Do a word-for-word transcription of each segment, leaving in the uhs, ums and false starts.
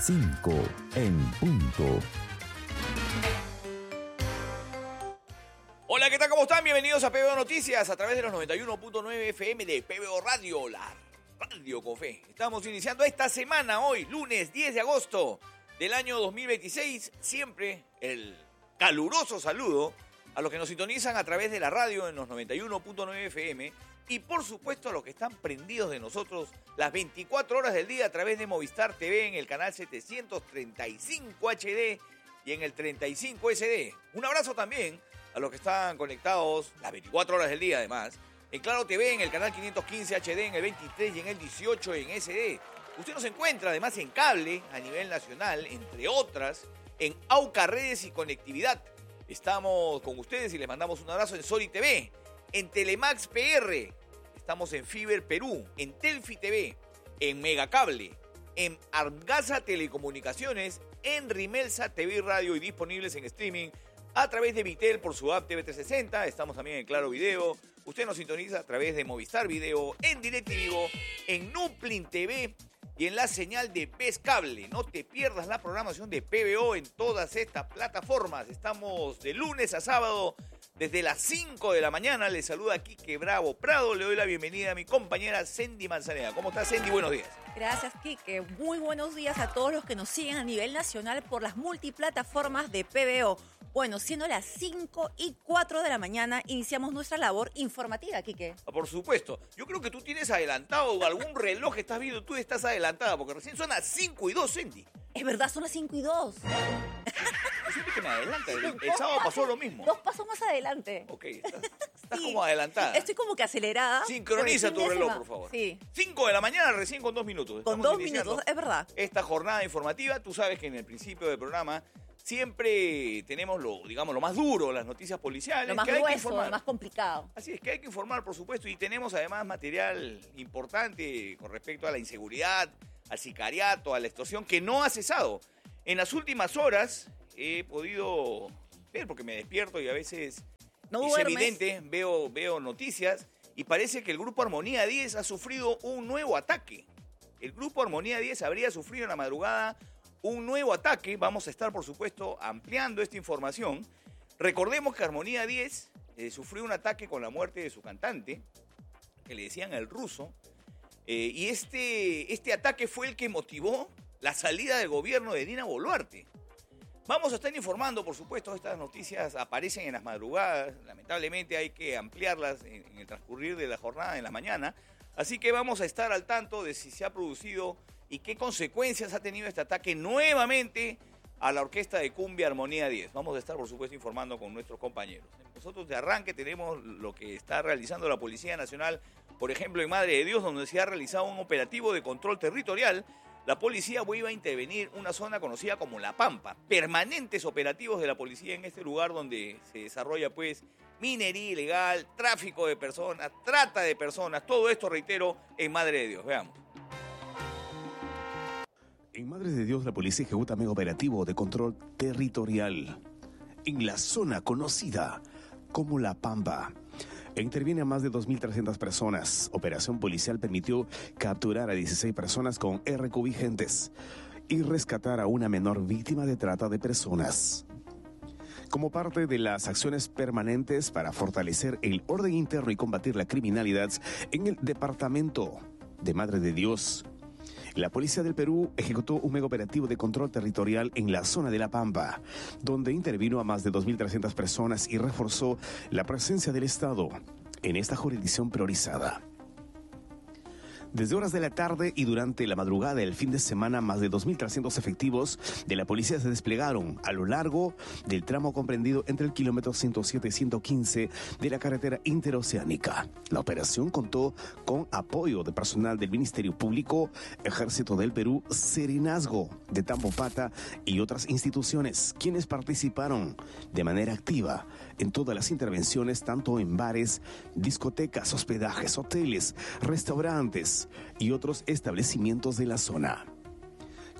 cinco en punto. Hola, ¿qué tal? ¿Cómo están? Bienvenidos a P B O Noticias a través de los noventa y uno punto nueve F M de P B O Radio, la radio con fe. Estamos iniciando esta semana, hoy, lunes diez de agosto del año dos mil veintiséis. Siempre el caluroso saludo a los que nos sintonizan a través de la radio en los noventa y uno punto nueve F M y por supuesto a los que están prendidos de nosotros las veinticuatro horas del día a través de Movistar T V en el canal setecientos treinta y cinco H D y en el treinta y cinco S D. Un abrazo también a los que están conectados las veinticuatro horas del día además en Claro T V en el canal quinientos quince H D, en el veintitrés y en el dieciocho en S D. Usted nos encuentra además en cable a nivel nacional, entre otras, en AUCA Redes y Conectividad. Estamos con ustedes y les mandamos un abrazo en Soli T V, en Telemax P R, estamos en Fiber Perú, en Telfi T V, en Megacable, en Argasa Telecomunicaciones, en Rimelsa T V y Radio y disponibles en streaming a través de Vitel por su app T V trescientos sesenta. Estamos también en Claro Video. Usted nos sintoniza a través de Movistar Video, en DirecTV, en Nuplin T V y en la señal de P E S Cable. No te pierdas la programación de P B O en todas estas plataformas. Estamos de lunes a sábado desde las cinco de la mañana. Les saluda Quique Bravo Prado. Le doy la bienvenida a mi compañera Sendy Manzaneda. ¿Cómo estás, Sendy? Buenos días. Gracias, Quique. Muy buenos días a todos los que nos siguen a nivel nacional por las multiplataformas de P B O. Bueno, siendo las cinco y cuatro de la mañana, iniciamos nuestra labor informativa, Quique. Por supuesto. Yo creo que tú tienes adelantado algún reloj que estás viendo. Tú estás adelantada, porque recién son las cinco y dos, Sendy. Es verdad, son las cinco y dos. Siempre que me adelanta. El, el sábado pasó lo mismo. Dos pasos más adelante. Ok, estás, estás Sí, como adelantada. Estoy como que acelerada. Sincroniza por el tu fin de reloj, semana. por favor. Sí. cinco de la mañana, recién con dos minutos. Con Estamos dos iniciando minutos, es verdad. Esta jornada informativa. Tú sabes que en el principio del programa siempre tenemos lo, digamos, lo más duro, las noticias policiales. Lo más que hay que grueso, informar. lo más complicado. Así es, que hay que informar, por supuesto, y tenemos además material importante con respecto a la inseguridad, al sicariato, a la extorsión, que no ha cesado. En las últimas horas he podido ver, porque me despierto y a veces No es duermes. evidente, veo, veo noticias y parece que el Grupo Armonía diez ha sufrido un nuevo ataque. El Grupo Armonía diez habría sufrido en la madrugada un nuevo ataque. Vamos a estar, por supuesto, ampliando esta información. Recordemos que Armonía diez eh, sufrió un ataque con la muerte de su cantante, que le decían el ruso, eh, y este, este ataque fue el que motivó la salida del gobierno de Dina Boluarte. Vamos a estar informando, por supuesto, estas noticias aparecen en las madrugadas, lamentablemente hay que ampliarlas en, en el transcurrir de la jornada en la mañana, así que vamos a estar al tanto de si se ha producido y qué consecuencias ha tenido este ataque nuevamente a la orquesta de cumbia Armonía diez. Vamos a estar, por supuesto, informando con nuestros compañeros. Nosotros de arranque tenemos lo que está realizando la Policía Nacional, por ejemplo, en Madre de Dios, donde se ha realizado un operativo de control territorial. La policía iba a intervenir una zona conocida como La Pampa. Permanentes operativos de la policía en este lugar donde se desarrolla, pues, minería ilegal, tráfico de personas, trata de personas. Todo esto, reitero, en Madre de Dios. Veamos. En Madre de Dios, la policía ejecuta mega operativo de control territorial en la zona conocida como La Pampa. Interviene a más de dos mil trescientas personas. Operación policial permitió capturar a dieciséis personas con R Q vigentes y rescatar a una menor víctima de trata de personas. Como parte de las acciones permanentes para fortalecer el orden interno y combatir la criminalidad en el departamento de Madre de Dios, la Policía del Perú ejecutó un mega operativo de control territorial en la zona de La Pampa, donde intervino a más de dos mil trescientas personas y reforzó la presencia del Estado en esta jurisdicción priorizada. Desde horas de la tarde y durante la madrugada del fin de semana, más de dos mil trescientos efectivos de la policía se desplegaron a lo largo del tramo comprendido entre el kilómetro ciento siete y ciento quince de la carretera interoceánica. La operación contó con apoyo de personal del Ministerio Público, Ejército del Perú, Serenazgo de Tambopata y otras instituciones, quienes participaron de manera activa en todas las intervenciones, tanto en bares, discotecas, hospedajes, hoteles, restaurantes y otros establecimientos de la zona.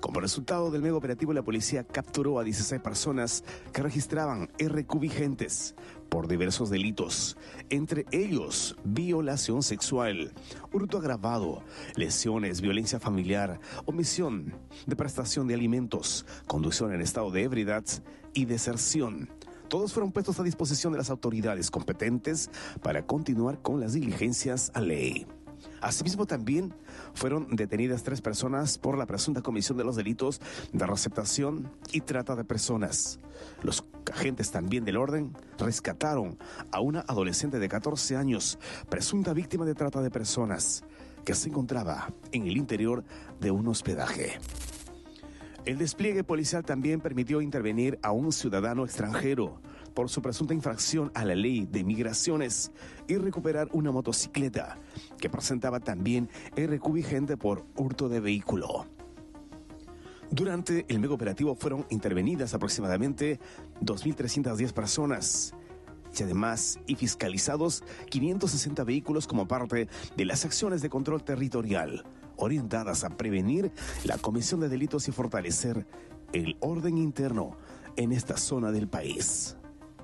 Como resultado del mega operativo, la policía capturó a dieciséis personas que registraban R Q vigentes por diversos delitos, entre ellos violación sexual, hurto agravado, lesiones, violencia familiar, omisión de prestación de alimentos, conducción en estado de ebriedad y deserción. Todos fueron puestos a disposición de las autoridades competentes para continuar con las diligencias a ley. Asimismo, también fueron detenidas tres personas por la presunta comisión de los delitos de receptación y trata de personas. Los agentes también del orden rescataron a una adolescente de catorce años, presunta víctima de trata de personas, que se encontraba en el interior de un hospedaje. El despliegue policial también permitió intervenir a un ciudadano extranjero por su presunta infracción a la ley de migraciones y recuperar una motocicleta que presentaba también R Q vigente por hurto de vehículo. Durante el mega operativo fueron intervenidas aproximadamente dos mil trescientas diez personas y además y fiscalizados quinientos sesenta vehículos como parte de las acciones de control territorial orientadas a prevenir la comisión de delitos y fortalecer el orden interno en esta zona del país.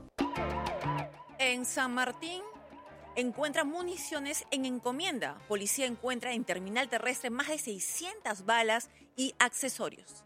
En San Martín encuentra municiones en encomienda. Policía encuentra en terminal terrestre más de seiscientas balas y accesorios.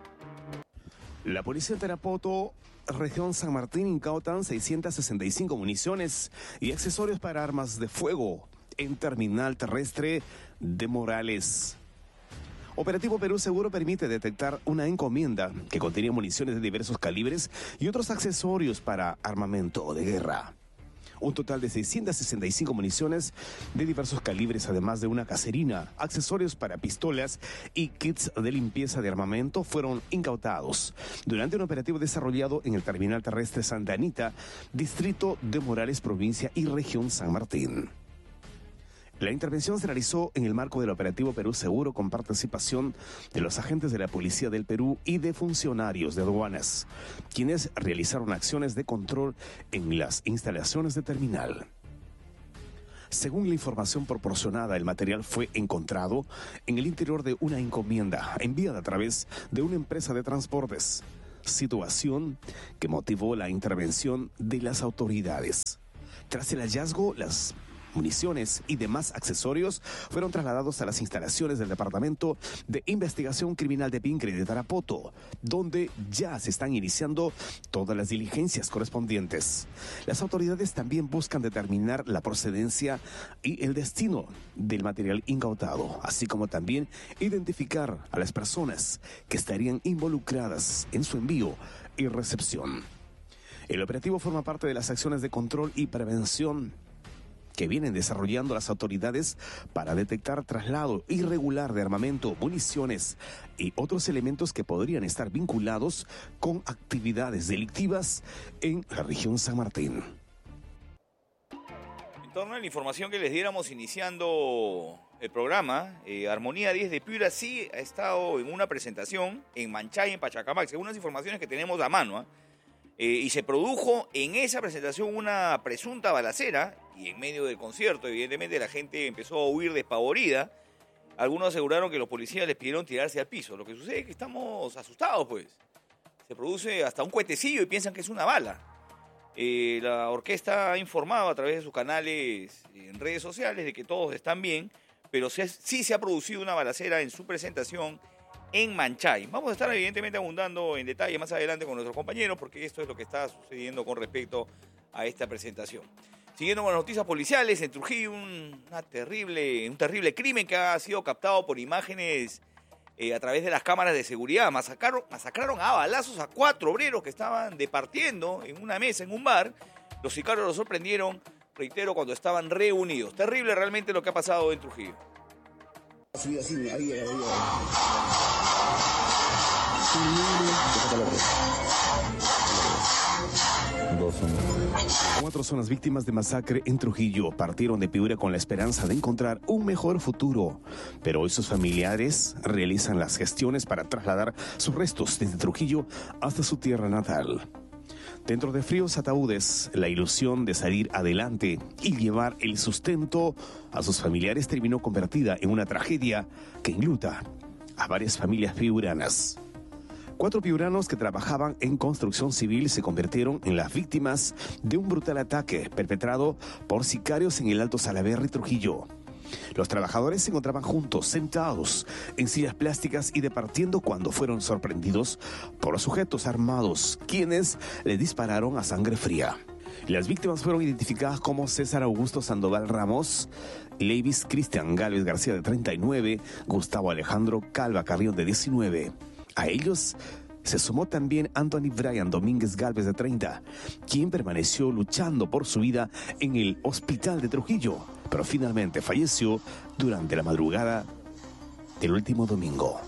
La policía de Tarapoto, región San Martín, incautan seiscientas sesenta y cinco municiones y accesorios para armas de fuego en terminal terrestre de Morales. Operativo Perú Seguro permite detectar una encomienda que contenía municiones de diversos calibres y otros accesorios para armamento de guerra. Un total de seiscientas sesenta y cinco municiones de diversos calibres, además de una caserina, accesorios para pistolas y kits de limpieza de armamento fueron incautados durante un operativo desarrollado en el terminal terrestre Santa Anita, distrito de Morales, provincia y región San Martín. La intervención se realizó en el marco del operativo Perú Seguro con participación de los agentes de la Policía del Perú y de funcionarios de aduanas, quienes realizaron acciones de control en las instalaciones de terminal. Según la información proporcionada, el material fue encontrado en el interior de una encomienda enviada a través de una empresa de transportes, situación que motivó la intervención de las autoridades. Tras el hallazgo, las municiones y demás accesorios fueron trasladados a las instalaciones del Departamento de Investigación Criminal de Pincre de Tarapoto, donde ya se están iniciando todas las diligencias correspondientes. Las autoridades también buscan determinar la procedencia y el destino del material incautado, así como también identificar a las personas que estarían involucradas en su envío y recepción. El operativo forma parte de las acciones de control y prevención que vienen desarrollando las autoridades para detectar traslado irregular de armamento, municiones y otros elementos que podrían estar vinculados con actividades delictivas en la región San Martín. En torno a la información que les diéramos iniciando el programa, eh, Armonía diez de Piura sí ha estado en una presentación en Manchay, en Pachacamac, según las informaciones que tenemos a mano, ¿eh? Eh, y se produjo en esa presentación una presunta balacera y en medio del concierto, evidentemente, la gente empezó a huir despavorida. Algunos aseguraron que los policías les pidieron tirarse al piso. Lo que sucede es que estamos asustados, pues. Se produce hasta un cuetecillo y piensan que es una bala. Eh, la orquesta ha informado a través de sus canales en redes sociales de que todos están bien, pero sí, sí se ha producido una balacera en su presentación en Manchay. Vamos a estar evidentemente abundando en detalle más adelante con nuestros compañeros porque esto es lo que está sucediendo con respecto a esta presentación. Siguiendo con las noticias policiales, en Trujillo un, una terrible, un terrible crimen que ha sido captado por imágenes eh, a través de las cámaras de seguridad. Masacraron, masacraron a balazos a cuatro obreros que estaban departiendo en una mesa en un bar. Los sicarios los sorprendieron, reitero, cuando estaban reunidos. Terrible realmente lo que ha pasado en Trujillo. Así, así, ahí, ahí, ahí. Cuatro son las víctimas de masacre en Trujillo. Partieron de Piura con la esperanza de encontrar un mejor futuro. Pero hoy sus familiares realizan las gestiones para trasladar sus restos desde Trujillo hasta su tierra natal. Dentro de fríos ataúdes, la ilusión de salir adelante y llevar el sustento a sus familiares terminó convertida en una tragedia que enluta a varias familias piuranas. Cuatro piuranos que trabajaban en construcción civil se convirtieron en las víctimas de un brutal ataque perpetrado por sicarios en el Alto Salaverry, Trujillo. Los trabajadores se encontraban juntos, sentados en sillas plásticas y departiendo cuando fueron sorprendidos por los sujetos armados, quienes les dispararon a sangre fría. Las víctimas fueron identificadas como César Augusto Sandoval Ramos, Levis Cristian Gálvez García de treinta y nueve, Gustavo Alejandro Calva Carrión de diecinueve. A ellos se sumó también Anthony Brian Domínguez Gálvez de treinta, quien permaneció luchando por su vida en el hospital de Trujillo, pero finalmente falleció durante la madrugada del último domingo.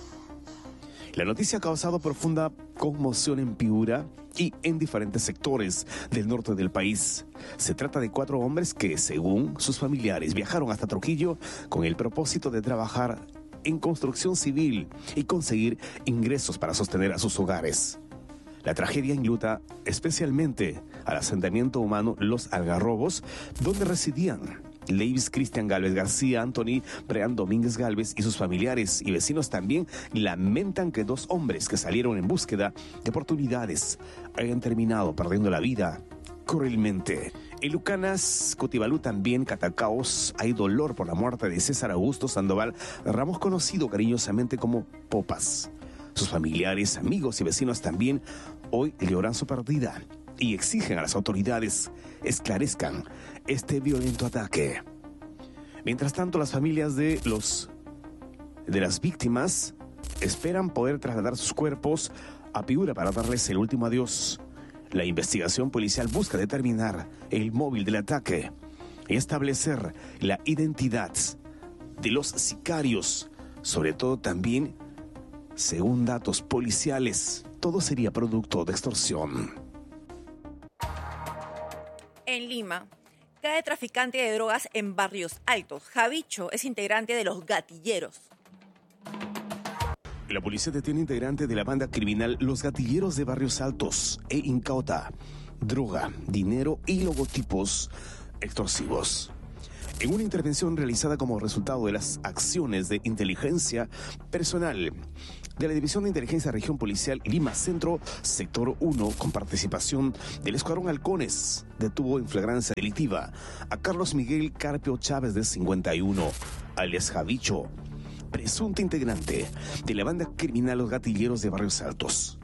La noticia ha causado profunda conmoción en Piura y en diferentes sectores del norte del país. Se trata de cuatro hombres que, según sus familiares, viajaron hasta Trujillo con el propósito de trabajar en construcción civil y conseguir ingresos para sostener a sus hogares. La tragedia enluta especialmente al asentamiento humano Los Algarrobos, donde residían Levis Cristian Gálvez García, Anthony Brian Domínguez Gálvez y sus familiares y vecinos también lamentan que dos hombres que salieron en búsqueda de oportunidades hayan terminado perdiendo la vida cruelmente. En Lucanas, Cotibalú, también Catacaos, hay dolor por la muerte de César Augusto Sandoval Ramos, conocido cariñosamente como Popas. Sus familiares, amigos y vecinos también hoy lloran su pérdida y exigen a las autoridades esclarezcan este violento ataque. Mientras tanto, las familias de los de las víctimas esperan poder trasladar sus cuerpos a Piura para darles el último adiós. La investigación policial busca determinar el móvil del ataque y establecer la identidad de los sicarios, sobre todo también, según datos policiales, todo sería producto de extorsión. En Lima, cae traficante de drogas en Barrios Altos. Javicho es integrante de los gatilleros. La policía detiene integrante de la banda criminal Los Gatilleros de Barrios Altos e incauta droga, dinero y logotipos extorsivos. En una intervención realizada como resultado de las acciones de inteligencia personal de la División de Inteligencia Región Policial Lima Centro, Sector uno, con participación del Escuadrón Halcones, detuvo en flagrancia delictiva a Carlos Miguel Carpio Chávez, de cincuenta y uno, alias Javicho, presunto integrante de la banda criminal Los Gatilleros de Barrios Altos.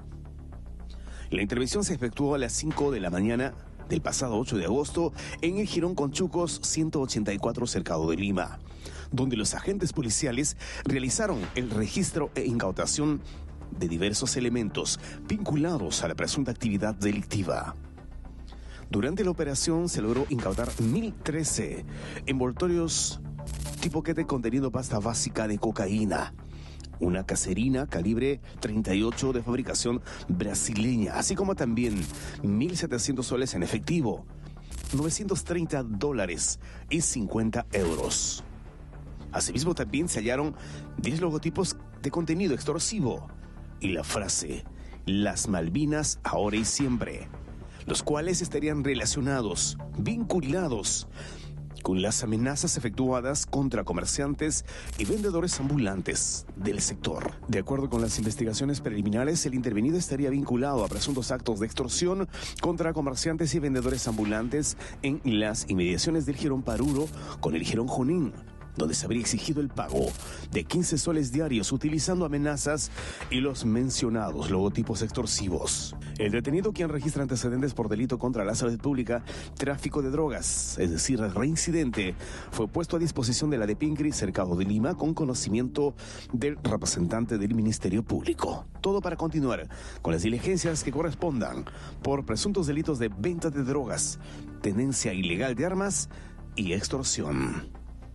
La intervención se efectuó a las cinco de la mañana del pasado ocho de agosto en el Jirón Conchucos ciento ochenta y cuatro, Cercado de Lima, donde los agentes policiales realizaron el registro e incautación de diversos elementos vinculados a la presunta actividad delictiva. Durante la operación se logró incautar mil trece envoltorios tipo quete conteniendo pasta básica de cocaína, una caserina calibre treinta y ocho de fabricación brasileña, así como también mil setecientos soles en efectivo, novecientos treinta dólares y cincuenta euros. Asimismo, también se hallaron diez logotipos de contenido extorsivo y la frase "Las Malvinas ahora y siempre", los cuales estarían relacionados, vinculados con las amenazas efectuadas contra comerciantes y vendedores ambulantes del sector. De acuerdo con las investigaciones preliminares, el intervenido estaría vinculado a presuntos actos de extorsión contra comerciantes y vendedores ambulantes en las inmediaciones del Jirón Paruro con el Jirón Junín, donde se habría exigido el pago de quince soles diarios utilizando amenazas y los mencionados logotipos extorsivos. El detenido, quien registra antecedentes por delito contra la salud pública, tráfico de drogas, es decir, reincidente, fue puesto a disposición de la DEPINCRI Cercado de Lima con conocimiento del representante del Ministerio Público. Todo para continuar con las diligencias que correspondan por presuntos delitos de venta de drogas, tenencia ilegal de armas y extorsión.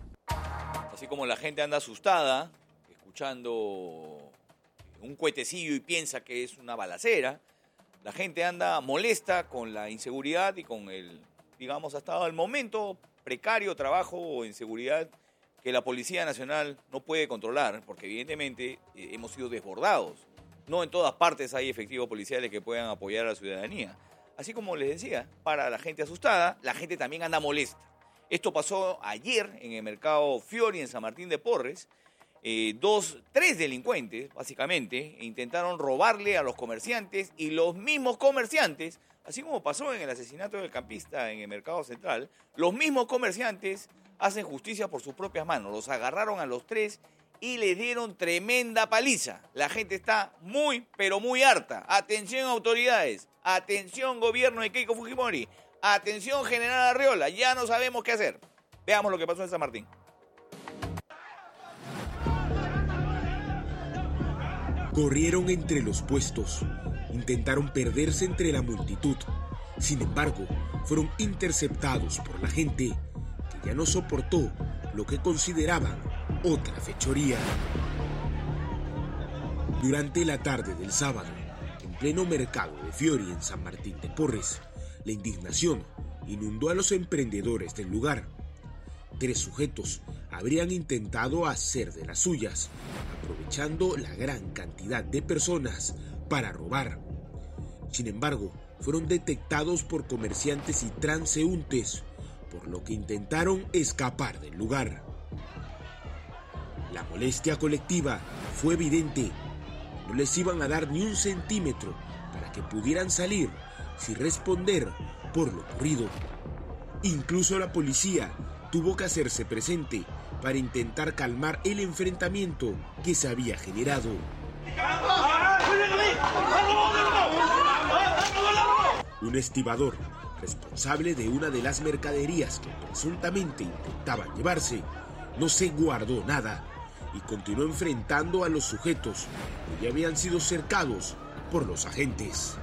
Así como la gente anda asustada, escuchando un cuetecillo y piensa que es una balacera, la gente anda molesta con la inseguridad y con el, digamos, hasta el momento precario trabajo o inseguridad que la Policía Nacional no puede controlar, porque evidentemente eh, hemos sido desbordados. No en todas partes hay efectivos policiales que puedan apoyar a la ciudadanía. Así como les decía, para la gente asustada, la gente también anda molesta. Esto pasó ayer en el mercado Fiori, en San Martín de Porres, eh, dos, tres delincuentes, básicamente, intentaron robarle a los comerciantes y los mismos comerciantes, así como pasó en el asesinato del campista en el Mercado Central, los mismos comerciantes hacen justicia por sus propias manos. Los agarraron a los tres y les dieron tremenda paliza. La gente está muy, pero muy harta. Atención autoridades, atención gobierno de Keiko Fujimori, atención general Arriola, ya no sabemos qué hacer. Veamos lo que pasó en San Martín. Corrieron entre los puestos, intentaron perderse entre la multitud. Sin embargo, fueron interceptados por la gente que ya no soportó lo que consideraban otra fechoría. Durante la tarde del sábado, en pleno mercado de Fiori en San Martín de Porres, la indignación inundó a los emprendedores del lugar. Tres sujetos habrían intentado hacer de las suyas, aprovechando la gran cantidad de personas para robar. Sin embargo, fueron detectados por comerciantes y transeúntes, por lo que intentaron escapar del lugar. La molestia colectiva fue evidente. No les iban a dar ni un centímetro para que pudieran salir sin responder por lo ocurrido. Incluso la policía tuvo que hacerse presente para intentar calmar el enfrentamiento que se había generado. Un estibador, responsable de una de las mercaderías que presuntamente intentaban llevarse, no se guardó nada y continuó enfrentando a los sujetos que ya habían sido cercados por los agentes.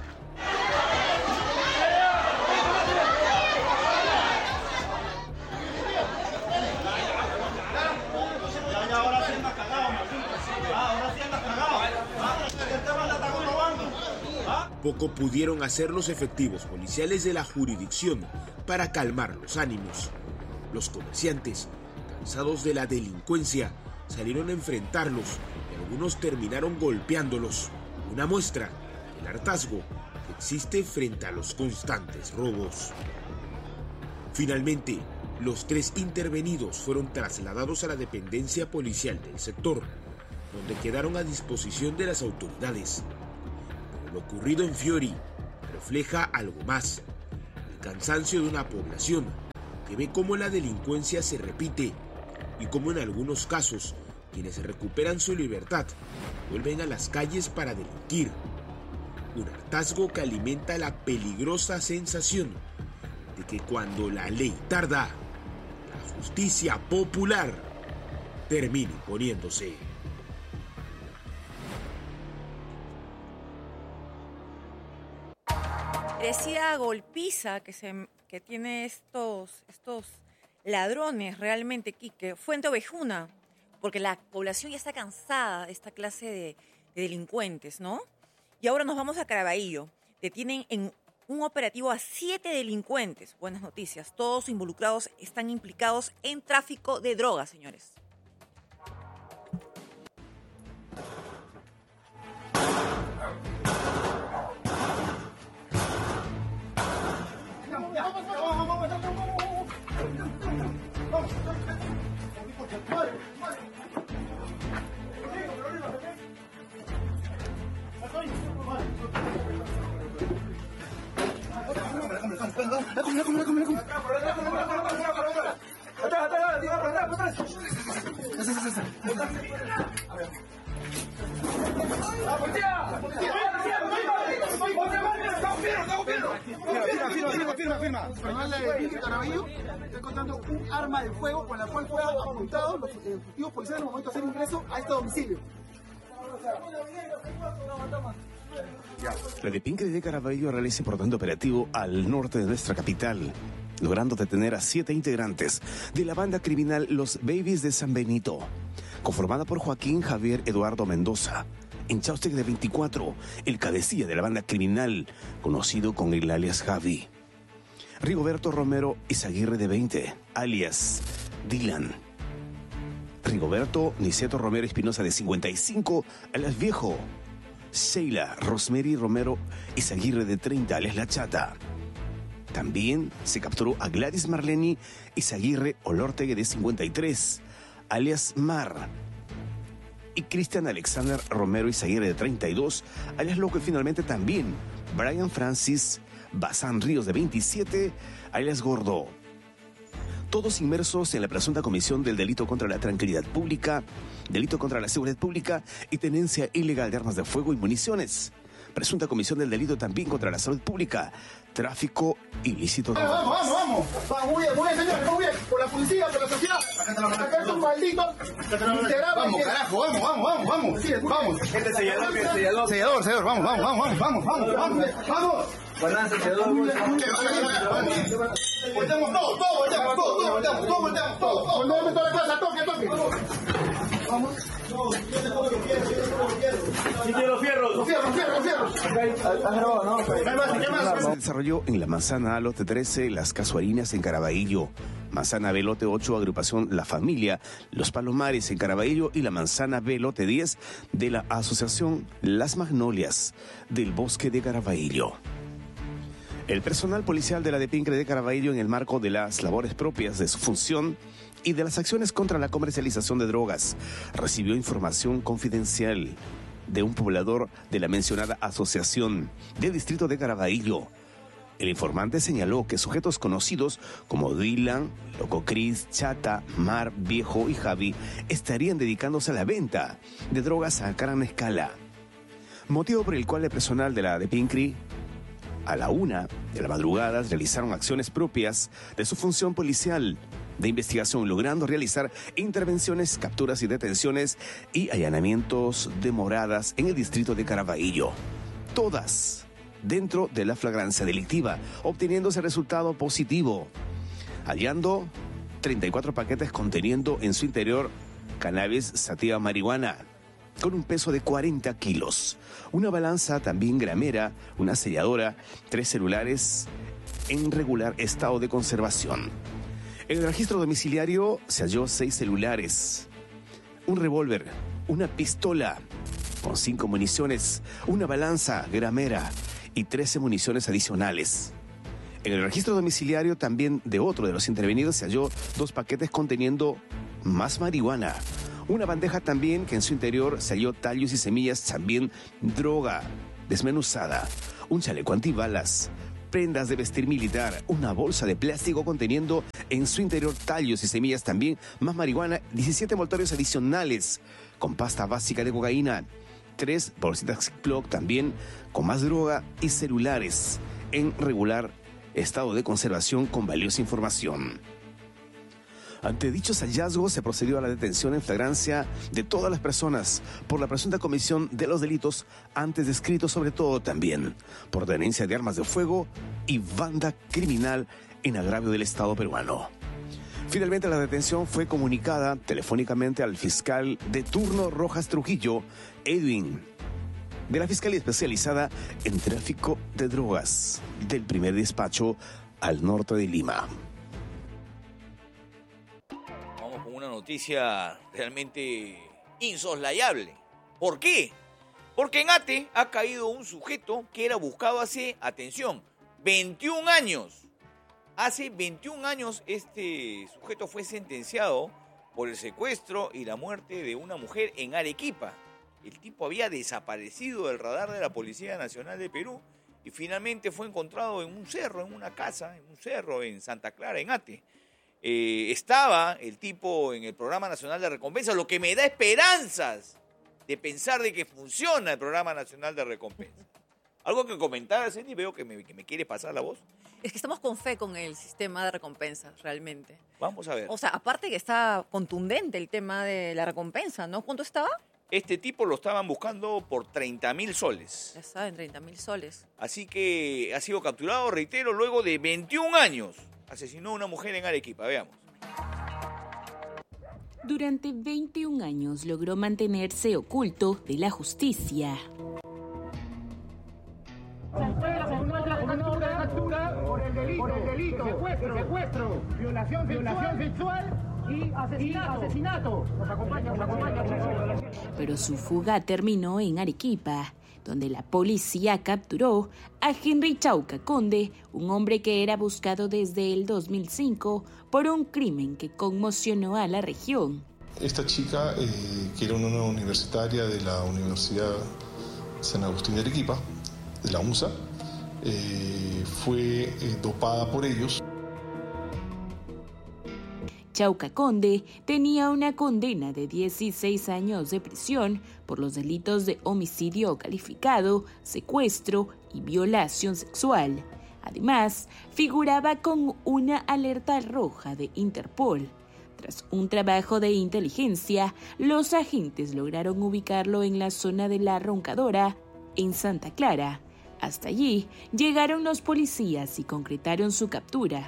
Poco pudieron hacer los efectivos policiales de la jurisdicción para calmar los ánimos. Los comerciantes, cansados de la delincuencia, salieron a enfrentarlos y algunos terminaron golpeándolos. Una muestra del hartazgo que existe frente a los constantes robos. Finalmente, los tres intervenidos fueron trasladados a la dependencia policial del sector, donde quedaron a disposición de las autoridades. Lo ocurrido en Fiori refleja algo más, el cansancio de una población que ve cómo la delincuencia se repite y cómo en algunos casos quienes recuperan su libertad vuelven a las calles para delinquir. Un hartazgo que alimenta la peligrosa sensación de que cuando la ley tarda, la justicia popular termina imponiéndose. Parecida golpiza que, se, que tiene estos, estos ladrones realmente, Quique, fue en Ovejuna, porque la población ya está cansada de esta clase de, de delincuentes, ¿no? Y ahora nos vamos a Caraballo. Detienen en un operativo a siete delincuentes. Buenas noticias. Todos involucrados están implicados en tráfico de drogas, señores. Caraballo está encontrando un arma de fuego con la cual fueron apuntados los efectivos policiales en el momento de hacer ingreso a este domicilio. La Depinque de Caraballo realiza importante operativo al norte de nuestra capital, logrando detener a siete integrantes de la banda criminal Los Babies de San Benito, conformada por Joaquín Javier Eduardo Mendoza. En Chaustec de veinticuatro, el cabecilla de la banda criminal, conocido con el alias Javi. Rigoberto Romero Izaguirre de veinte, alias Dylan. Rigoberto Niceto Romero Espinosa de cincuenta y cinco, alias Viejo. Sheila Rosemary Romero Izaguirre de treinta, alias La Chata. También se capturó a Gladys Marleni Izaguirre Olortegui de cincuenta y tres, alias Mar. y Cristian Alexander Romero Izaguirre, de treinta y dos, alias Loco, y finalmente también Brian Francis Bazán Ríos, de veintisiete, alias Gordo. Todos inmersos en la presunta comisión del delito contra la tranquilidad pública, delito contra la seguridad pública y tenencia ilegal de armas de fuego y municiones. Presunta comisión del delito también contra la salud pública, tráfico ilícito de... Vamos, vamos, vamos. Vamos, muy bien, muy bien, señor, muy bien. Por la policía, por la sociedad. Acá estos malditos. Vamos, carajo, vamos, vamos, vamos, vamos. Vamos. Este sellador, sellador. Sellador, sellador, vamos, vamos, vamos, vamos, vamos, vamos, vamos. Balance, sellador. Volteamos todo, todo, volteamos, todo, todo, volteamos, todo, volteamos, todo. Volteamos toda la plaza, toque, toque. Vamos. No, yo te pongo los fierros, yo te pongo los fierros. Sí, quiero los fierros. Los fierros, los fierros, los fierros. Has grabado, ¿no? ¿Qué más? ¿Qué más? Se desarrolló en la manzana A lote trece, Las Casuarinas, en Caraballo. Manzana B lote ocho, agrupación La Familia, Los Palomares, en Caraballo. Y la manzana B lote diez de la asociación Las Magnolias, del Bosque de Caraballo. El personal policial de la DEPINCRE de Caraballo, en el marco de las labores propias de su función y de las acciones contra la comercialización de drogas, recibió información confidencial de un poblador de la mencionada asociación del distrito de Caraballo. El informante señaló que sujetos conocidos como Dylan, Loco Cris, Chata, Mar, Viejo y Javi estarían dedicándose a la venta de drogas a gran escala. Motivo por el cual el personal de la DEPINCRE a la una de la madrugada realizaron acciones propias de su función policial de investigación, logrando realizar intervenciones, capturas y detenciones y allanamientos de moradas en el distrito de Caraballo. Todas dentro de la flagrancia delictiva, obteniéndose resultado positivo, hallando treinta y cuatro paquetes conteniendo en su interior cannabis sativa marihuana, con un peso de cuarenta kilos, una balanza también gramera, una selladora, tres celulares en regular estado de conservación. En el registro domiciliario se halló seis celulares, un revólver, una pistola con cinco municiones, una balanza gramera y trece municiones adicionales. En el registro domiciliario también de otro de los intervenidos se halló dos paquetes conteniendo más marihuana, una bandeja también que en su interior se halló tallos y semillas, también droga desmenuzada, un chaleco antibalas, prendas de vestir militar, una bolsa de plástico conteniendo en su interior tallos y semillas, también más marihuana, diecisiete envoltorios adicionales con pasta básica de cocaína, tres bolsitas Ziploc también con más droga y celulares en regular estado de conservación con valiosa información. Ante dichos hallazgos se procedió a la detención en flagrancia de todas las personas por la presunta comisión de los delitos antes descritos, sobre todo también por tenencia de armas de fuego y banda criminal en agravio del Estado peruano. Finalmente la detención fue comunicada telefónicamente al fiscal de turno Rojas Trujillo, Edwin, de la Fiscalía Especializada en Tráfico de Drogas del primer despacho al norte de Lima. Vamos con una noticia realmente insoslayable. ¿Por qué? Porque en Ate ha caído un sujeto que era buscado hace, atención, veintiún años. Hace veintiún años este sujeto fue sentenciado por el secuestro y la muerte de una mujer en Arequipa. El tipo había desaparecido del radar de la Policía Nacional de Perú y finalmente fue encontrado en un cerro, en una casa, en un cerro en Santa Clara, en Ate. Eh, estaba el tipo en el Programa Nacional de Recompensa, lo que me da esperanzas de pensar de que funciona el Programa Nacional de Recompensa. ¿Algo que comentar, Cindy? Veo que me, que me quiere pasar la voz. Es que estamos con fe con el sistema de recompensas, realmente. Vamos a ver. O sea, aparte que está contundente el tema de la recompensa, ¿no? ¿Cuánto estaba? Este tipo lo estaban buscando por treinta mil soles. Ya saben, treinta mil soles. Así que ha sido capturado, reitero, luego de veintiún años. Asesinó a una mujer en Arequipa. Veamos. Durante veintiún años logró mantenerse oculto de la justicia. Se encuentra con una orden de captura por el delito, por el delito secuestro, secuestro, violación, violación sexual y asesinato. Y asesinato. Nos acompaña, nos acompaña. Pero su fuga terminó en Arequipa, donde la policía capturó a Henry Chauca Conde, un hombre que era buscado desde el dos mil cinco por un crimen que conmocionó a la región. Esta chica, eh, que era una universitaria de la Universidad San Agustín de Arequipa, de la UNSA, eh, fue eh, dopada por ellos. Chauca Conde tenía una condena de dieciséis años de prisión por los delitos de homicidio calificado, secuestro y violación sexual. Además, figuraba con una alerta roja de Interpol. Tras un trabajo de inteligencia, los agentes lograron ubicarlo en la zona de La Roncadora, en Santa Clara. Hasta allí llegaron los policías y concretaron su captura.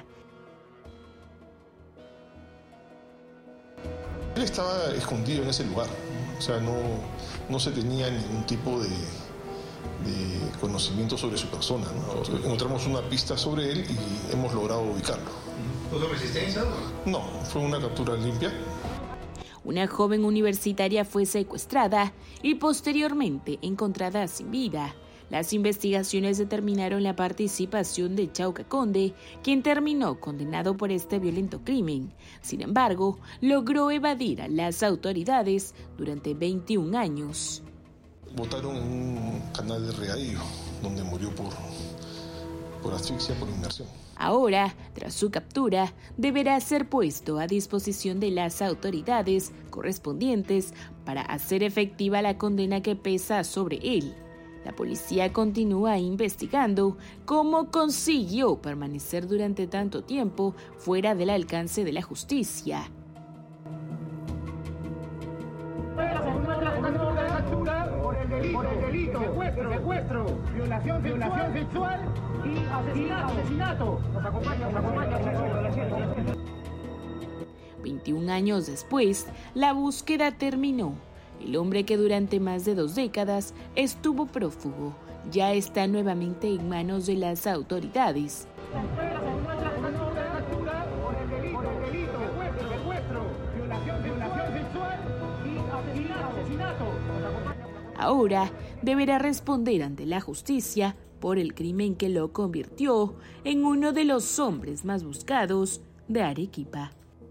Él estaba escondido en ese lugar, ¿no? O sea, no, no se tenía ningún tipo de, de conocimiento sobre su persona, ¿no? Encontramos una pista sobre él y hemos logrado ubicarlo. ¿Puso resistencia? No, fue una captura limpia. Una joven universitaria fue secuestrada y posteriormente encontrada sin vida. Las investigaciones determinaron la participación de Chauca Conde, quien terminó condenado por este violento crimen. Sin embargo, logró evadir a las autoridades durante veintiún años. Botaron en un canal de regadío, donde murió por, por asfixia, por inmersión. Ahora, tras su captura, deberá ser puesto a disposición de las autoridades correspondientes para hacer efectiva la condena que pesa sobre él. La policía continúa investigando cómo consiguió permanecer durante tanto tiempo fuera del alcance de la justicia. Por el delito, por el delito, secuestro, secuestro, violación, violación sexual y asesinato. asesinato. Nos acompaña, nos acompaña. veintiún años después, la búsqueda terminó. El hombre que durante más de dos décadas estuvo prófugo ya está nuevamente en manos de las autoridades. Ahora deberá responder ante la justicia por el crimen que lo convirtió en uno de los hombres más buscados de Arequipa.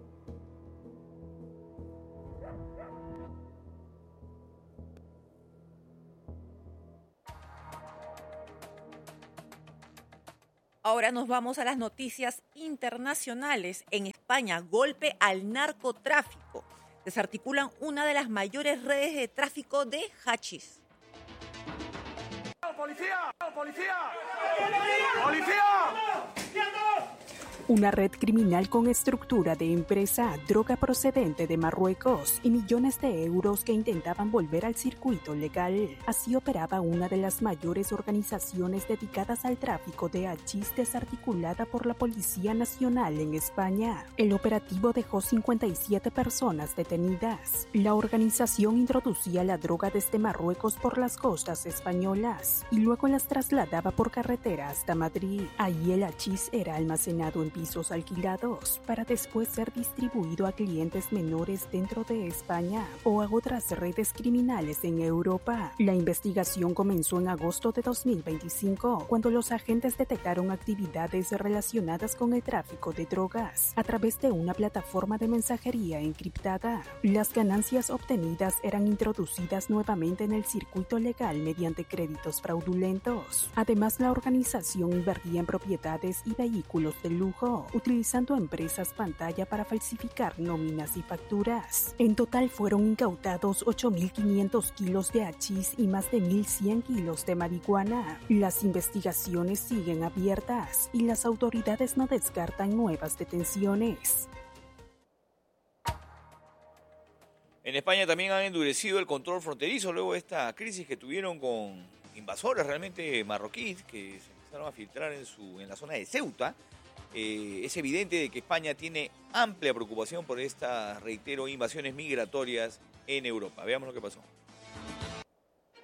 Ahora nos vamos a las noticias internacionales. En España, golpe al narcotráfico. Desarticulan una de las mayores redes de tráfico de hachís. ¡Policía! ¡Policía! ¡Policía! Una red criminal con estructura de empresa, droga procedente de Marruecos y millones de euros que intentaban volver al circuito legal. Así operaba una de las mayores organizaciones dedicadas al tráfico de hachís desarticulada por la Policía Nacional en España. El operativo dejó cincuenta y siete personas detenidas. La organización introducía la droga desde Marruecos por las costas españolas y luego las trasladaba por carretera hasta Madrid. Ahí el hachís era almacenado en pisos alquilados para después ser distribuido a clientes menores dentro de España o a otras redes criminales en Europa. La investigación comenzó en agosto de dos mil veinticinco, cuando los agentes detectaron actividades relacionadas con el tráfico de drogas a través de una plataforma de mensajería encriptada. Las ganancias obtenidas eran introducidas nuevamente en el circuito legal mediante créditos fraudulentos. Además, la organización invertía en propiedades y vehículos de lujo, utilizando empresas pantalla para falsificar nóminas y facturas. En total fueron incautados ocho mil quinientos kilos de hachís y más de mil cien kilos de marihuana. Las investigaciones siguen abiertas y las autoridades no descartan nuevas detenciones. En España también han endurecido el control fronterizo luego de esta crisis que tuvieron con invasores realmente marroquíes que se empezaron a filtrar en, su, en la zona de Ceuta. Eh, es evidente de que España tiene amplia preocupación por estas, reitero, invasiones migratorias en Europa. Veamos lo que pasó.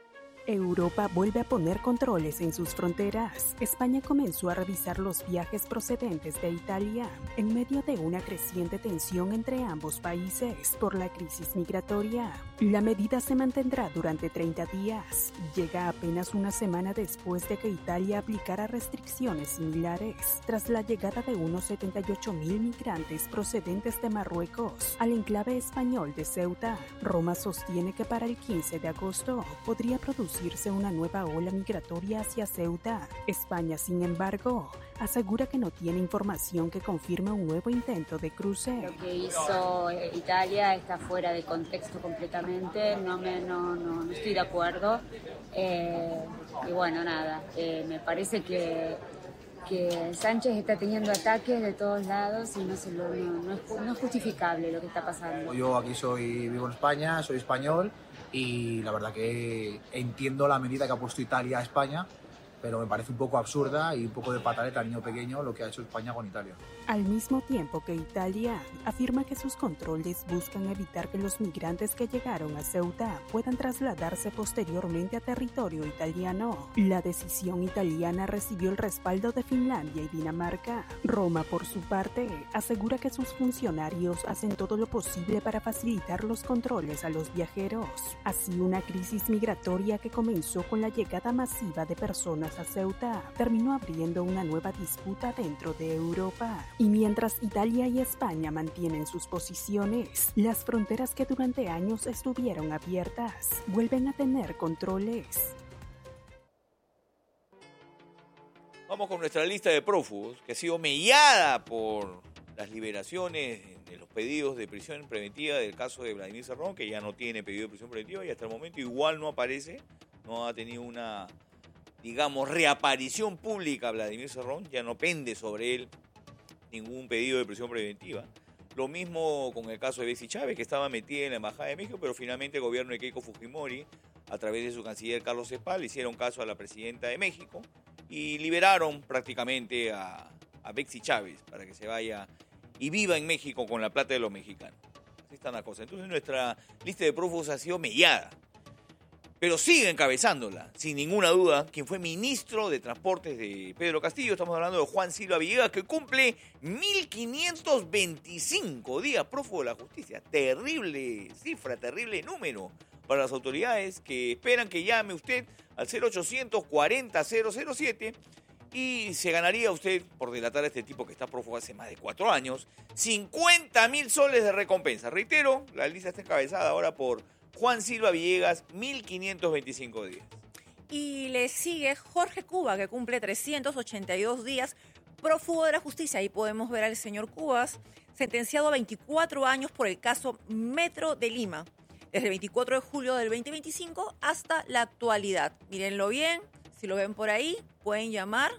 Europa vuelve a poner controles en sus fronteras. España comenzó a revisar los viajes procedentes de Italia en medio de una creciente tensión entre ambos países por la crisis migratoria. La medida se mantendrá durante treinta días. Llega apenas una semana después de que Italia aplicara restricciones similares tras la llegada de unos setenta y ocho mil migrantes procedentes de Marruecos al enclave español de Ceuta. Roma sostiene que para el quince de agosto podría producirse una nueva ola migratoria hacia Ceuta. España, sin embargo, asegura que no tiene información que confirme un nuevo intento de cruce. Lo que hizo Italia está fuera de contexto completamente, no, me, no, no, no estoy de acuerdo. Eh, y bueno, nada, eh, me parece que, que Sánchez está teniendo ataques de todos lados y no, se lo, no, no, es, no es justificable lo que está pasando. Yo aquí soy, vivo en España, soy español y la verdad que entiendo la medida que ha puesto Italia a España, pero me parece un poco absurda y un poco de pataleta al niño pequeño lo que ha hecho España con Italia. Al mismo tiempo que Italia afirma que sus controles buscan evitar que los migrantes que llegaron a Ceuta puedan trasladarse posteriormente a territorio italiano. La decisión italiana recibió el respaldo de Finlandia y Dinamarca. Roma, por su parte, asegura que sus funcionarios hacen todo lo posible para facilitar los controles a los viajeros. Así, una crisis migratoria que comenzó con la llegada masiva de personas a Ceuta terminó abriendo una nueva disputa dentro de Europa. Y mientras Italia y España mantienen sus posiciones, las fronteras que durante años estuvieron abiertas vuelven a tener controles. Vamos con nuestra lista de prófugos, que ha sido mellada por las liberaciones de los pedidos de prisión preventiva del caso de Vladimir Cerrón, que ya no tiene pedido de prisión preventiva y hasta el momento igual no aparece, no ha tenido una, digamos, reaparición pública Vladimir Cerrón, ya no pende sobre él ningún pedido de prisión preventiva. Lo mismo con el caso de Betsy Chávez, que estaba metida en la Embajada de México, pero finalmente el gobierno de Keiko Fujimori, a través de su canciller Carlos Cepal, le hicieron caso a la presidenta de México y liberaron prácticamente a, a Betsy Chávez para que se vaya y viva en México con la plata de los mexicanos. Así está la cosa. Entonces nuestra lista de prófugos ha sido mellada. Pero sigue encabezándola, sin ninguna duda, quien fue ministro de Transportes de Pedro Castillo. Estamos hablando de Juan Silva Villegas, que cumple mil quinientos veinticinco días prófugo de la justicia. Terrible cifra, terrible número para las autoridades que esperan que llame usted al cero ochocientos cuarenta cero cero siete y se ganaría usted, por delatar a este tipo que está prófugo hace más de cuatro años, cincuenta mil soles de recompensa. Reitero, la lista está encabezada ahora por Juan Silva Villegas, mil quinientos veinticinco días. Y le sigue Jorge Cuba, que cumple trescientos ochenta y dos días, prófugo de la justicia. Ahí podemos ver al señor Cubas, sentenciado a veinticuatro años por el caso Metro de Lima, desde el veinticuatro de julio del veinte veinticinco hasta la actualidad. Mírenlo bien, si lo ven por ahí, pueden llamar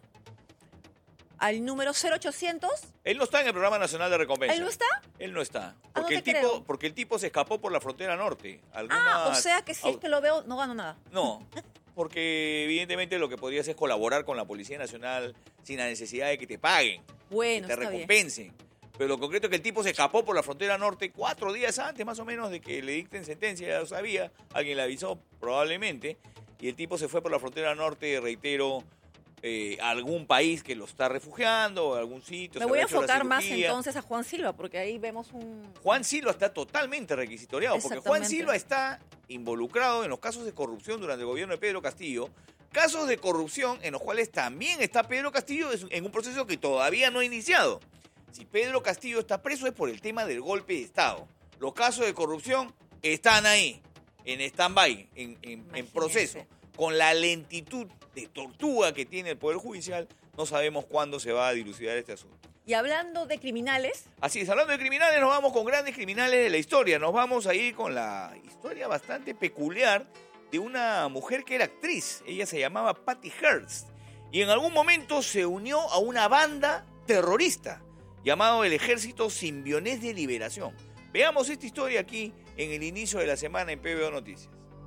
al número cero ochocientos. Él no está en el Programa Nacional de Recompensa. ¿Él no está? Él no está. Ah, Porque, no el te tipo, creo. porque el tipo se escapó por la frontera norte. Algunas... Ah, o sea que si es que lo veo, no gano nada. No, porque evidentemente lo que podrías es colaborar con la Policía Nacional sin la necesidad de que te paguen, Bueno, que te está bien. recompensen. Pero lo concreto es que el tipo se escapó por la frontera norte cuatro días antes, más o menos, de que le dicten sentencia. Ya lo sabía, alguien le avisó probablemente. Y el tipo se fue por la frontera norte, reitero, eh, a algún país que lo está refugiando, a algún sitio. Me se voy a habrá hecho la enfocar más cirugía. entonces a Juan Silva, porque ahí vemos un... Juan Silva está totalmente requisitoriado, porque Juan Exactamente. Silva está involucrado en los casos de corrupción durante el gobierno de Pedro Castillo, casos de corrupción en los cuales también está Pedro Castillo en un proceso que todavía no ha iniciado. Si Pedro Castillo está preso es por el tema del golpe de Estado. Los casos de corrupción están ahí, en stand-by, en, en, en proceso. Con la lentitud de tortuga que tiene el Poder Judicial, no sabemos cuándo se va a dilucidar este asunto. Y hablando de criminales... Así es, hablando de criminales, nos vamos con grandes criminales de la historia. Nos vamos a ir con la historia bastante peculiar de una mujer que era actriz. Ella se llamaba Patty Hearst. Y en algún momento se unió a una banda terrorista llamado el Ejército Simbionés de Liberación. Veamos esta historia aquí en el inicio de la semana en P B O Noticias.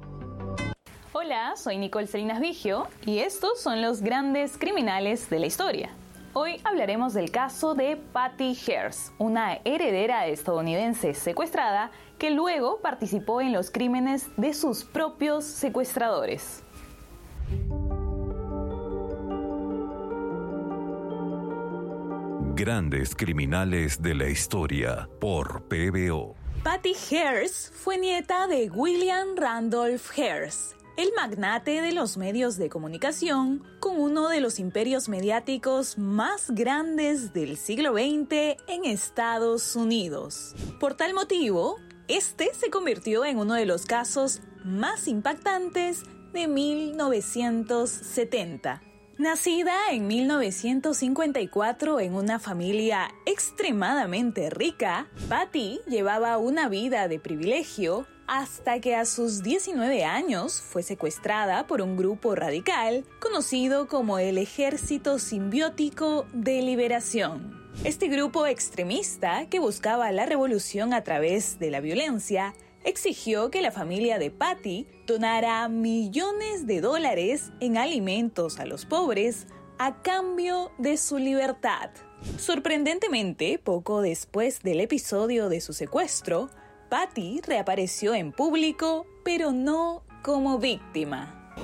Hola, soy Nicole Salinas Vigio y estos son los grandes criminales de la historia. Hoy hablaremos del caso de Patty Hearst, una heredera estadounidense secuestrada que luego participó en los crímenes de sus propios secuestradores. Grandes criminales de la historia por P B O. Patty Hearst fue nieta de William Randolph Hearst, el magnate de los medios de comunicación, con uno de los imperios mediáticos más grandes del siglo veinte en Estados Unidos. Por tal motivo, este se convirtió en uno de los casos más impactantes de mil novecientos setenta. Nacida en mil novecientos cincuenta y cuatro en una familia extremadamente rica, Patty llevaba una vida de privilegio hasta que a sus diecinueve años fue secuestrada por un grupo radical conocido como el Ejército Simbiótico de Liberación. Este grupo extremista, que buscaba la revolución a través de la violencia, exigió que la familia de Patty donara millones de dólares en alimentos a los pobres a cambio de su libertad. Sorprendentemente, poco después del episodio de su secuestro, Patty reapareció en público, pero no como víctima.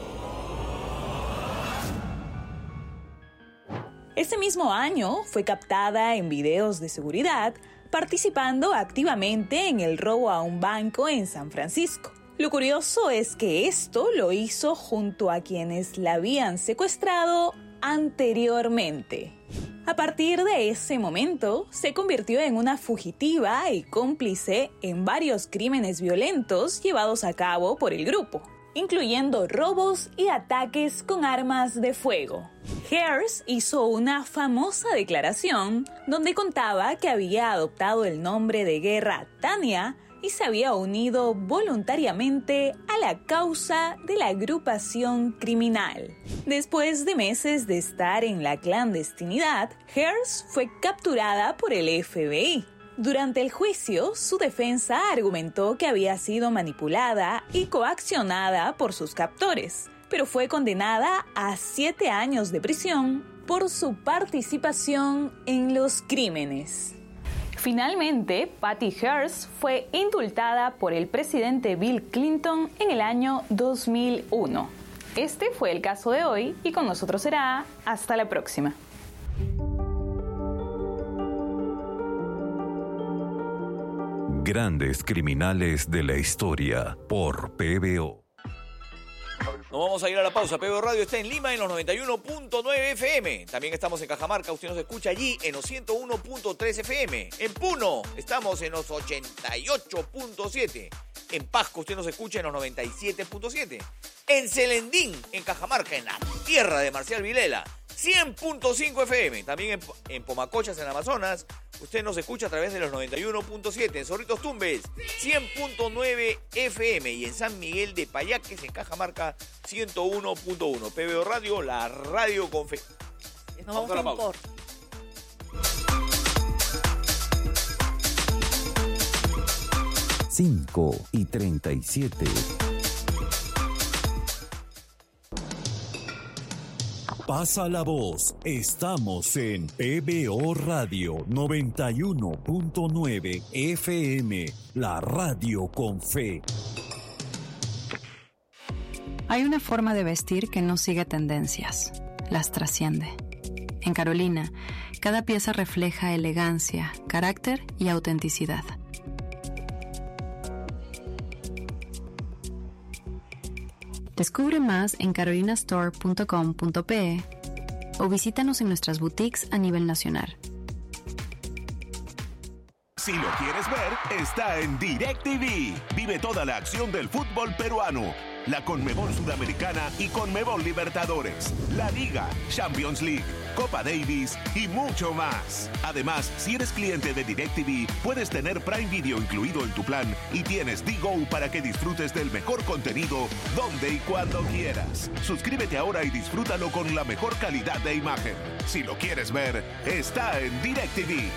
Ese mismo año fue captada en videos de seguridad participando activamente en el robo a un banco en San Francisco. Lo curioso es que esto lo hizo junto a quienes la habían secuestrado anteriormente. A partir de ese momento, se convirtió en una fugitiva y cómplice en varios crímenes violentos llevados a cabo por el grupo, incluyendo robos y ataques con armas de fuego. Hearst hizo una famosa declaración donde contaba que había adoptado el nombre de guerra Tania y se había unido voluntariamente a la causa de la agrupación criminal. Después de meses de estar en la clandestinidad, Hearst fue capturada por el F B I. Durante el juicio, su defensa argumentó que había sido manipulada y coaccionada por sus captores, pero fue condenada a siete años de prisión por su participación en los crímenes. Finalmente, Patty Hearst fue indultada por el presidente Bill Clinton en el año dos mil uno. Este fue el caso de hoy y con nosotros será hasta la próxima. Grandes criminales de la historia por P B O. Nos vamos a ir a la pausa. P B O Radio está en Lima en los noventa y uno punto nueve F M. También estamos en Cajamarca. Usted nos escucha allí en los ciento uno punto tres F M. En Puno estamos en los ochenta y ocho punto siete. En Pasco usted nos escucha en los noventa y siete punto siete. En Celendín, en Cajamarca, en la tierra de Marcial Vilela, cien punto cinco F M. También en, en Pomacochas, en Amazonas, usted nos escucha a través de los noventa y uno punto siete. En Zorritos Tumbes, cien punto nueve F M. Y en San Miguel de Payaques, en Cajamarca, ciento uno punto uno. P B O Radio, la radio con fe. Nos vamos a un corte. cinco y treinta y siete. Pasa la voz. Estamos en P B O Radio noventa y uno punto nueve F M, la radio con fe. Hay una forma de vestir que no sigue tendencias, las trasciende. En Carolina, cada pieza refleja elegancia, carácter y autenticidad. Descubre más en carolina store punto com punto pe o visítanos en nuestras boutiques a nivel nacional. Si lo quieres ver, está en DirecTV. Vive toda la acción del fútbol peruano, la Conmebol Sudamericana y Conmebol Libertadores, la Liga, Champions League, Copa Davis y mucho más. Además, si eres cliente de DirecTV, puedes tener Prime Video incluido en tu plan y tienes D-Go para que disfrutes del mejor contenido donde y cuando quieras. Suscríbete ahora y disfrútalo con la mejor calidad de imagen. Si lo quieres ver, está en DirecTV.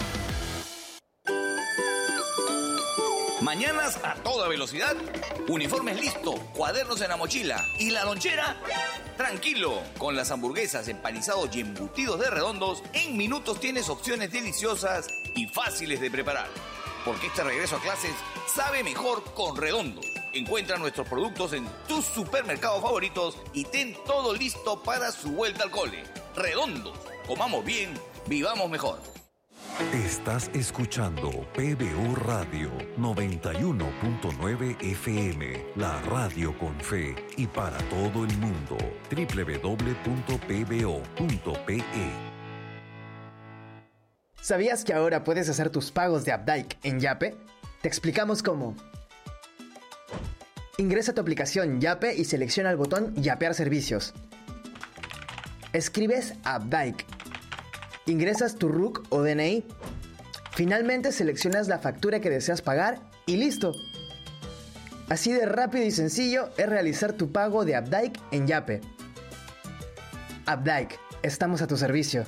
Mañanas a toda velocidad, uniformes listos, cuadernos en la mochila y la lonchera, tranquilo. Con las hamburguesas, empanizados y embutidos de Redondos, en minutos tienes opciones deliciosas y fáciles de preparar. Porque este regreso a clases sabe mejor con Redondos. Encuentra nuestros productos en tus supermercados favoritos y ten todo listo para su vuelta al cole. Redondos, Comamos bien, vivamos mejor. Estás escuchando P B O Radio noventa y uno punto nueve F M, la radio con fe y para todo el mundo. doble u doble u doble u punto p b o punto p e. ¿Sabías que ahora puedes hacer tus pagos de Updike en Yape? Te explicamos cómo. Ingresa a tu aplicación Yape y selecciona el botón Yapear servicios. Escribes Updike. Ingresas tu R U C o D N I. Finalmente seleccionas la factura que deseas pagar y ¡listo! Así de rápido y sencillo es realizar tu pago de Updike en Yape. Updike, estamos a tu servicio.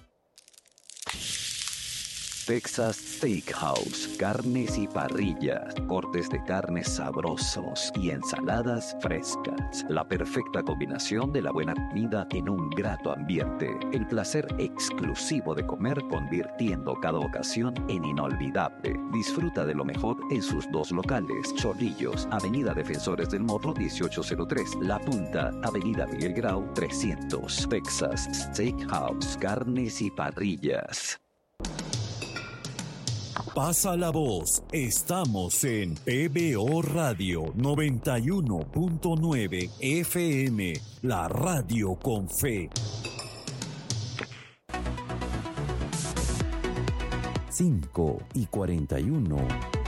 Texas Steakhouse, carnes y parrillas, cortes de carnes sabrosos y ensaladas frescas. La perfecta combinación de la buena comida en un grato ambiente. El placer exclusivo de comer convirtiendo cada ocasión en inolvidable. Disfruta de lo mejor en sus dos locales. Chorrillos, Avenida Defensores del Morro dieciocho cero tres. La Punta, Avenida Miguel Grau trescientos. Texas Steakhouse, carnes y parrillas. Pasa la voz, estamos en P B O Radio noventa y uno punto nueve F M, la radio con fe. cinco y cuarenta y uno.